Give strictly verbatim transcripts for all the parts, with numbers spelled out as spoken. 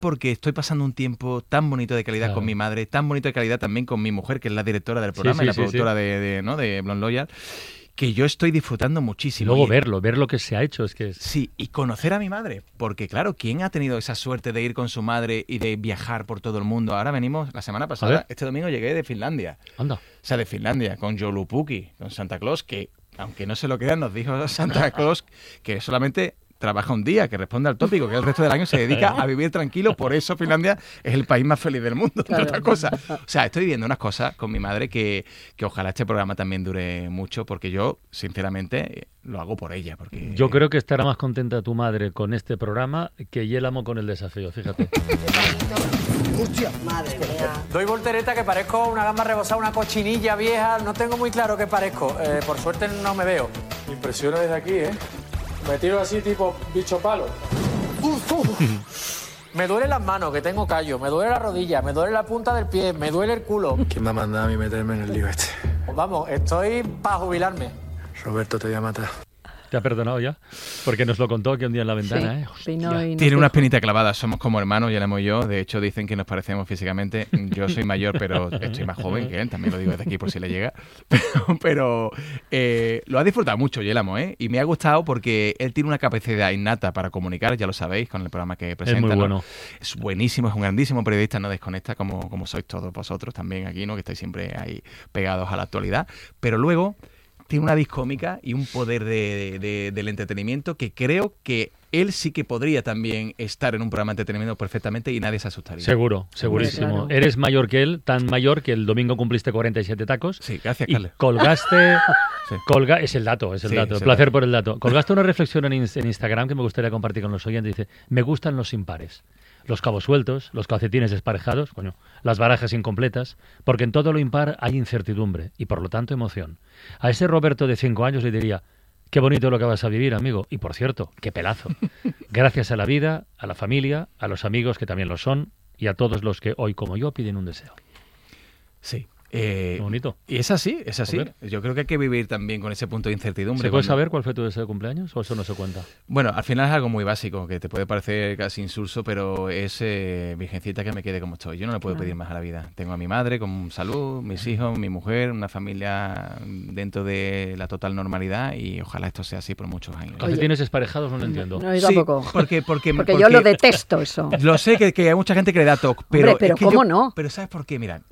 porque estoy pasando un tiempo tan bonito de calidad claro. con mi madre, tan bonito de calidad también con mi mujer, que es la directora del programa sí, sí, y la sí, productora sí. De, de, ¿no? de Blonde Loyal, que yo estoy disfrutando muchísimo. Y luego y, verlo, ver lo que se ha hecho. es que es... Sí, y conocer a mi madre, porque claro, ¿quién ha tenido esa suerte de ir con su madre y de viajar por todo el mundo? Ahora venimos, la semana pasada, este domingo llegué de Finlandia. Anda. O sea, de Finlandia, con Joulupuki, con Santa Claus, que aunque no se lo crean, nos dijo Santa Claus que solamente trabaja un día, que responde al tópico, que el resto del año se dedica a vivir tranquilo, por eso Finlandia es el país más feliz del mundo, claro. otra cosa. O sea, estoy viviendo unas cosas con mi madre que, que ojalá este programa también dure mucho, porque yo, sinceramente, lo hago por ella. Porque yo creo que estará más contenta tu madre con este programa que Yélamo con el desafío, fíjate. ¡Hostia! Madre mía. Doy voltereta que parezco una gamba rebozada, una cochinilla vieja, no tengo muy claro qué parezco, eh, por suerte no me veo. Me impresiona desde aquí, ¿eh? Me tiro así tipo bicho palo. Uh, uh. Me duelen las manos, que tengo callo, me duele la rodilla, me duele la punta del pie, me duele el culo. ¿Quién me ha mandado a mí meterme en el lío este? Pues vamos, estoy para jubilarme. Roberto, te voy a matar. ¿Te ha perdonado ya? Porque nos lo contó aquí un día en la ventana, sí, ¿eh? Sí, no, no Tiene una espinita clavada, somos como hermanos, Yélamo y yo. De hecho, dicen que nos parecemos físicamente. Yo soy mayor, pero estoy más joven que él, también lo digo desde aquí por si le llega. Pero, pero eh, lo ha disfrutado mucho, Yélamo, ¿eh? Y me ha gustado porque él tiene una capacidad innata para comunicar, ya lo sabéis, con el programa que presenta. Es muy bueno. ¿no? Es buenísimo, es un grandísimo periodista, no desconecta como, como sois todos vosotros también aquí, ¿no? Que estáis siempre ahí pegados a la actualidad. Pero luego tiene una discómica y un poder de, de, de, del entretenimiento que creo que él sí que podría también estar en un programa de entretenimiento perfectamente y nadie se asustaría. Seguro, segurísimo. Claro. Eres mayor que él, tan mayor que el domingo cumpliste cuarenta y siete tacos. Sí, gracias, y Carles. colgaste... sí. colga, es el dato, es el sí, dato. El placer dato. Por el dato. Colgaste una reflexión en, en Instagram que me gustaría compartir con los oyentes. Dice, me gustan los impares. Los cabos sueltos, los calcetines desparejados, coño, las barajas incompletas, porque en todo lo impar hay incertidumbre y por lo tanto emoción. A ese Roberto de cinco años le diría, qué bonito lo que vas a vivir, amigo, y por cierto, qué pelazo. Gracias a la vida, a la familia, a los amigos que también lo son y a todos los que hoy como yo piden un deseo. Sí. Eh, Qué bonito. Y es así, es así. Joder. Yo creo que hay que vivir también con ese punto de incertidumbre. ¿Se puede cuando... saber cuál fue tu deseo de cumpleaños o eso no se cuenta? Bueno, al final es algo muy básico, que te puede parecer casi insulso, pero es eh, virgencita que me quede como estoy. Yo no le puedo ah. pedir más a la vida. Tengo a mi madre con salud, mis hijos, mi mujer, una familia dentro de la total normalidad y ojalá esto sea así por muchos años. ¿Los que tienes esparejados? No lo entiendo. No, yo tampoco. Sí, porque, porque, porque, porque yo lo detesto eso. Lo sé que, que hay mucha gente que le da toque, pero... Hombre, pero es que ¿cómo yo, no? Pero ¿sabes por qué? Mira...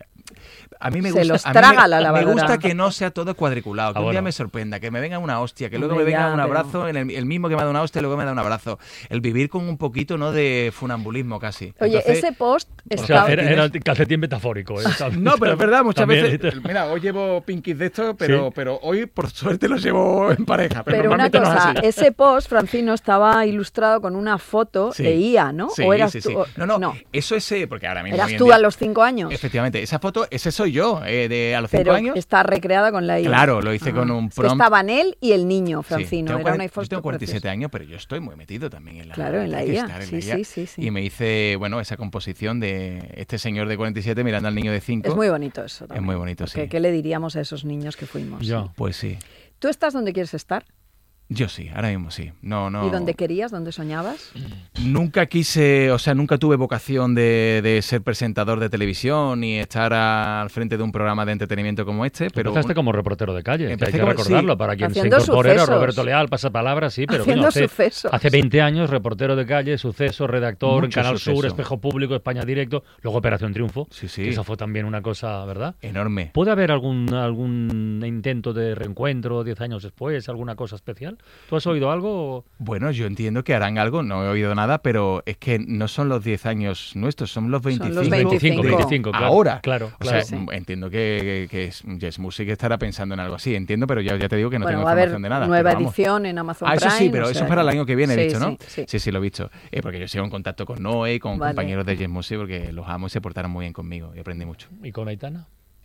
A mí me Se gusta, los a traga mí me, la lavadora. Me gusta que no sea todo cuadriculado, que ah, un bueno. día me sorprenda, que me venga una hostia, que luego Hombre, me venga ya, un abrazo, pero... en el, el mismo que me da una hostia, luego me da un abrazo. El vivir con un poquito no de funambulismo casi. Oye, Entonces, ese post o sea, era, era el calcetín metafórico. ¿eh? No, pero es verdad, muchas También, veces... Mira, hoy llevo pinkies de estos, pero, sí. pero hoy por suerte los llevo en pareja. Pero, pero una cosa, no es ese post, Francino, estaba ilustrado con una foto sí. de I A, ¿no? Sí, ¿O eras sí, tú? sí. O... No, no, no, eso es... Porque ahora mismo... ¿Eras tú día... a los cinco años? Efectivamente, esa foto, ese soy yo, eh, de a los pero cinco años. Está recreada con la I A. Claro, lo hice ah. con un prompt. prompt. Estaban él y el niño, Francino. Sí, Era una yo tengo cuarenta y siete preciosa. años, pero yo estoy muy metido también en la, claro, en la I A. En sí, la I A. Sí, sí, sí. Y me hice, bueno, esa composición de este señor de cuarenta y siete mirando al niño de cinco. Es muy bonito eso también. Es muy bonito, Porque, sí. ¿qué le diríamos a esos niños que fuimos? Yo. Sí. Pues sí. ¿Tú estás donde quieres estar? Yo sí, ahora mismo sí. No, no. ¿Y dónde querías? ¿Dónde soñabas? Nunca quise, o sea, nunca tuve vocación de, de ser presentador de televisión ni estar a, al frente de un programa de entretenimiento como este. Pero empezaste como reportero de calle, que hay que como, recordarlo. Sí. Para quien Haciendo se incorpore era sucesos. Roberto Leal, pasapalabra, sí, pero Haciendo bueno, hace, sucesos. hace veinte años, reportero de calle, suceso, redactor, Mucho Canal suceso. Sur, Espejo Público, España Directo, luego Operación Triunfo, Sí, sí. que eso fue también una cosa, ¿verdad? Enorme. ¿Puede haber algún, algún intento de reencuentro diez años después, alguna cosa especial? ¿Tú has oído algo? Bueno, yo entiendo que harán algo, no he oído nada, pero es que no son los diez años nuestros, son los veinticinco. Son los veinticinco, veinticinco, claro. Ahora. Claro, o claro. sea, sí. entiendo que, que, que Yes Music estará pensando en algo así, entiendo, pero ya, ya te digo que no bueno, tengo va información a de nada. nueva pero edición en Amazon Ah, Prime. eso sí, pero o eso sea, es para el año que viene, he sí, dicho, ¿no? Sí, sí. sí, sí, lo he visto. Eh, porque yo sigo en contacto con Noé, con Vale. compañeros de Yes Music, porque los amo y se portaron muy bien conmigo y aprendí mucho. ¿Y con Aitana?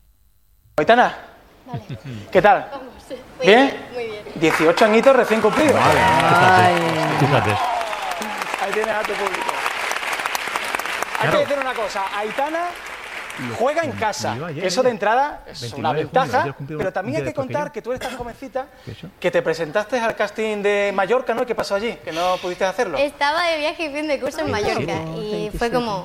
Aitana, Vale. ¿qué tal? Vamos, sí. Muy ¿Bien? bien, muy bien. dieciocho añitos recién cumplidos. Vale. Ay. Fíjate. Ahí tienes a tu público. Hay Claro. que decir una cosa, Aitana juega en casa. Iba ayer, que eso de ella. entrada es una veintinueve de junio, ventaja, ayer cumplió pero un también día hay que después que contar yo. que tú eres tan jovencita ¿Qué eso? que te presentaste al casting de Mallorca, ¿no? ¿Qué pasó allí? Que no pudiste hacerlo. Estaba de viaje y fin de curso en Mallorca y fue como,